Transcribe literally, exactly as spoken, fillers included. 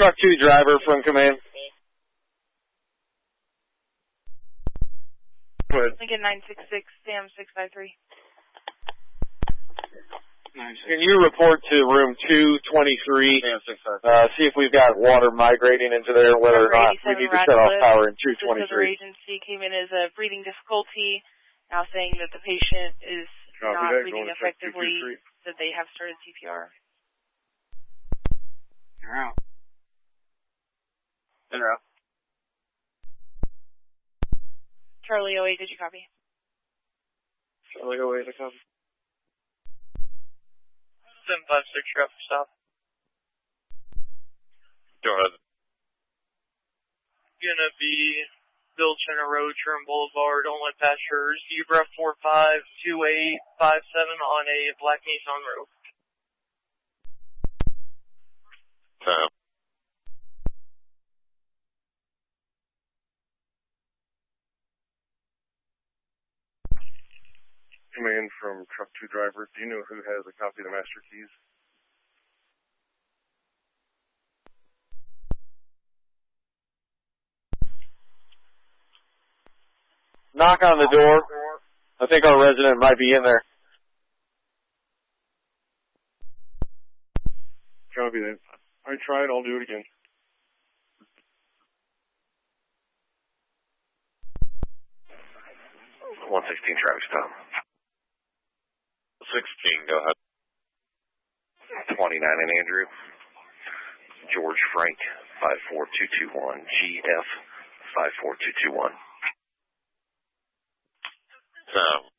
Truck two driver from command. Go ahead. Lincoln nine six six, Sam six five three. Can you report to room two twenty-three, uh, see if we've got water migrating into there, whether or not we need to shut off power in two twenty-three. This other agency came in as a breathing difficulty, now saying that the patient is Copy not that, breathing effectively, that they have started C P R. You're out. In route. Charlie oh eight, did you copy? Charlie oh eight, I copy. seven five six, traffic stop. Go ahead. Gonna be Bill Chenna Road, Trim Boulevard, Only Pasture, Zebra four five two eight five seven on a black Nissan Road. Sam. Command from truck two driver. Do you know who has a copy of the master keys? Knock on the door. I think our resident might be in there. Copy that. I tried. I'll do it again. one sixteen traffic stop. sixteen, go ahead. twenty-nine and Andrew. George Frank, five four two two one. G F, five four two two one. Sam.